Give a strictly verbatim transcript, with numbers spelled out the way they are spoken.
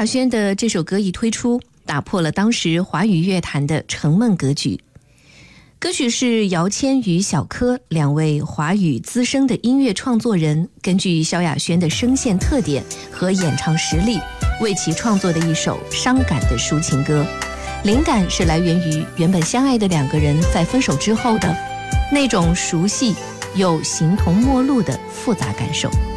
亚轩的这首歌一推出，打破了当时华语乐坛的沉闷格局。歌曲是姚谦与小柯两位华语资深的音乐创作人，根据萧亚轩的声线特点和演唱实力，为其创作的一首伤感的抒情歌。灵感是来源于原本相爱的两个人在分手之后的那种熟悉又形同陌路的复杂感受。